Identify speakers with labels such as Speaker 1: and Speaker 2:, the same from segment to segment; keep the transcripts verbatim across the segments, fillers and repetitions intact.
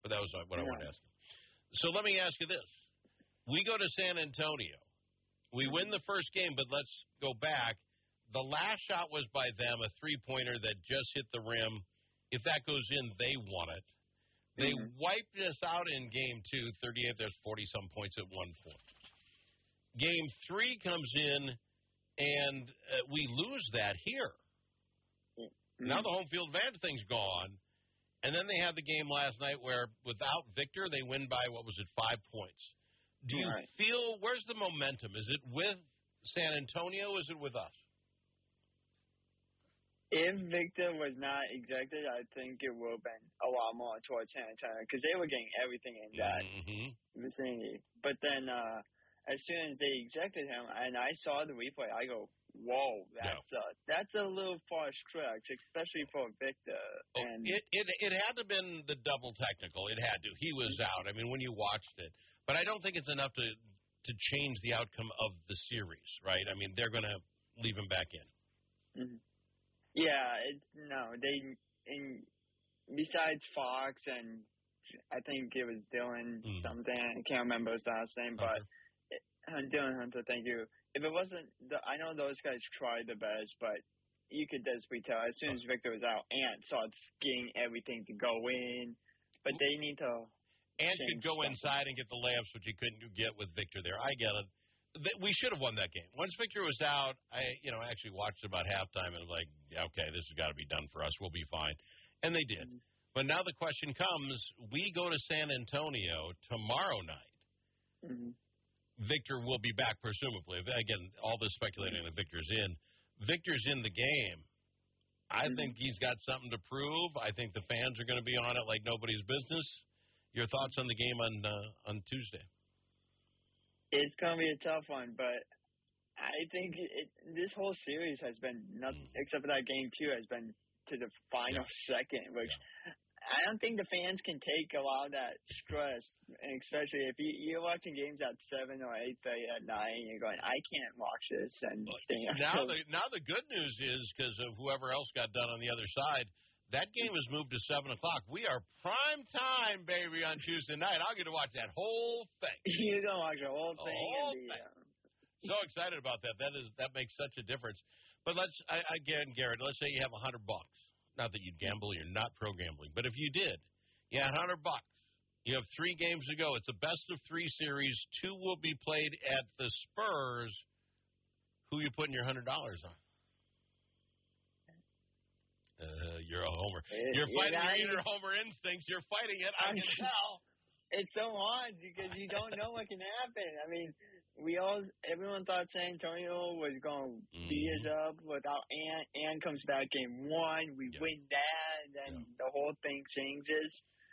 Speaker 1: But that was what I
Speaker 2: yeah.
Speaker 1: wanted to ask you. So let me ask you this. We go to San Antonio. We win the first game, but let's go back. The last shot was by them, a three-pointer that just hit the rim. If that goes in, they won it. They mm-hmm. wiped us out in game two, thirty-eight. There's forty-some points at one point. Game three comes in, and uh, we lose that here. Mm-hmm. Now the home field advantage thing's gone. And then they had the game last night where, without Victor, they win by, what was it, five points. Do you right. feel, where's the momentum? Is it with San Antonio or is it with us?
Speaker 2: If Victor was not ejected, I think it would have been a lot more towards San Antonio because they were getting everything in that
Speaker 1: mm-hmm.
Speaker 2: vicinity. But then uh, as soon as they ejected him, and I saw the replay, I go, whoa, that's, yeah. a, that's a little far stretch, especially for Victor.
Speaker 1: Oh,
Speaker 2: and
Speaker 1: it, it, it had to have been the double technical. It had to. He was out. I mean, when you watched it. But I don't think it's enough to, to change the outcome of the series, right? I mean, they're going to leave him back in.
Speaker 2: Mm-hmm. Yeah, it's no. They in besides Fox and I think it was Dylan mm. something. I can't remember his last name, Hunter. but it, Dylan Hunter. Thank you. If it wasn't, the, I know those guys tried the best, but you could desperately tell as soon as Victor was out, Ant starts getting everything to go in. But they need to.
Speaker 1: Ant could go something. inside and get the layups, which he couldn't get with Victor there. I get it. We should have won that game. Once Victor was out, I you know actually watched about halftime and was like, yeah, okay, this has got to be done for us. We'll be fine. And they did. Mm-hmm. But now the question comes, we go to San Antonio tomorrow night.
Speaker 2: Mm-hmm.
Speaker 1: Victor will be back, presumably. Again, all this speculating that Victor's in. Victor's in the game. I mm-hmm. think he's got something to prove. I think the fans are going to be on it like nobody's business. Your thoughts on the game on uh, on Tuesday?
Speaker 2: It's going to be a tough one, but I think it, this whole series has been, nothing, mm. except for that game two, has been to the final yeah. second, which yeah. I don't think the fans can take a lot of that stress, and especially if you, you're watching games at seven or eight thirty at night, and you're going, I can't watch this. And stay
Speaker 1: now, the, now the good news is, because of whoever else got done on the other side, that game has moved to seven o'clock. We are prime time, baby, on Tuesday night. I'll get to watch that whole thing.
Speaker 2: You're going to watch the whole thing.
Speaker 1: The whole thing. The, uh... So excited about that. That is that makes such a difference. But let's, I, again, Garrett, let's say you have a hundred bucks. Not that you'd gamble. You're not pro-gambling. But if you did, you had a hundred bucks. You have three games to go. It's a best of three series. Two will be played at the Spurs. Who are you putting your hundred dollars on? Uh, you're a homer.
Speaker 2: It,
Speaker 1: you're fighting
Speaker 2: yeah,
Speaker 1: your homer instincts. You're fighting it. I can tell.
Speaker 2: It's so hard because you don't know what can happen. I mean, we all, everyone thought San Antonio was going to mm-hmm. beat us up without Ant. Ant comes back game one. We yeah. win that, and then yeah. the whole thing changes.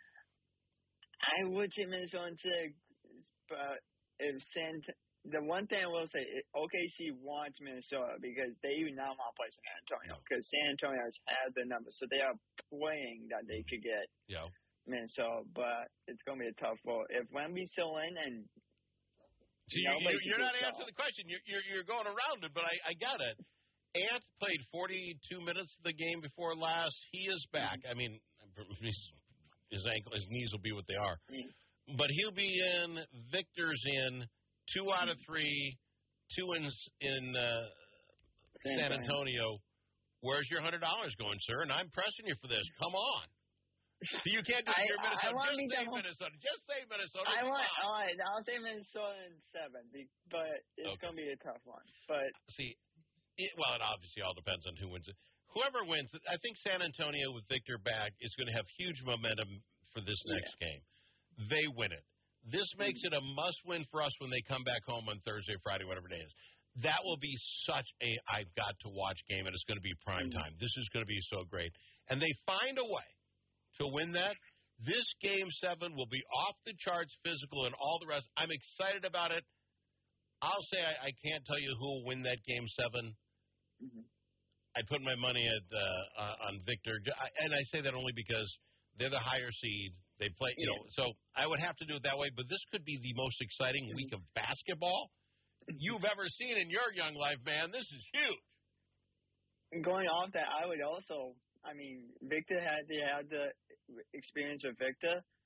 Speaker 2: I would say Minnesota six, but if San The one thing I will say, O K C wants Minnesota because they do not want to play San Antonio because San Antonio has had the numbers. So they are playing that they could get
Speaker 1: yeah.
Speaker 2: Minnesota, but it's going to be a tough ball. If Wemby's still in and
Speaker 1: See, you, you, you're not answering the question. You're, you're, you're going around it, but I, I got it. Ant played forty-two minutes of the game before last. He is back. Mm-hmm. I mean, his ankle, his knees will be what they are. Mm-hmm. But he'll be in. Victor's in. Two out of three, two in in uh, San Antonio. Where's your hundred dollars going, sir? And I'm pressing you for this. Come on. You can't do
Speaker 2: I,
Speaker 1: your Minnesota.
Speaker 2: I, I
Speaker 1: Just say Minnesota. Just say Minnesota.
Speaker 2: I want. All right, I'll say Minnesota in seven, but it's okay. going to be a tough one. But
Speaker 1: see, it, well, it obviously all depends on who wins it. Whoever wins, I think San Antonio with Victor back is going to have huge momentum for this next yeah. game. They win it. This makes it a must-win for us when they come back home on Thursday, Friday, whatever it is. That will be such a I've-got-to-watch game, and it's going to be prime time. This is going to be so great. And they find a way to win that. This Game seven will be off the charts physical and all the rest. I'm excited about it. I'll say I, I can't tell you who will win that Game seven.
Speaker 2: Mm-hmm.
Speaker 1: I put my money at uh, uh, on Victor, and I say that only because they're the higher seed. They play, you know, so I would have to do it that way. But this could be the most exciting week of basketball you've ever seen in your young life, man. This is huge.
Speaker 2: And going off that, I would also, I mean, Victor had they had the experience with Victor,